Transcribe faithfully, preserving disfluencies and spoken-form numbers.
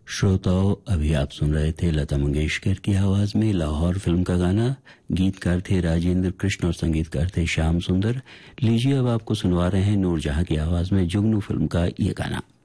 श्रोताओं, अभी आप सुन रहे थे लता मंगेशकर की आवाज में लाहौर फिल्म का गाना। गीतकार थे राजेंद्र कृष्ण और संगीतकार थे श्याम सुंदर। लीजिए अब आपको सुनवा रहे हैं नूरजहां की आवाज में जुगनू फिल्म का ये गाना।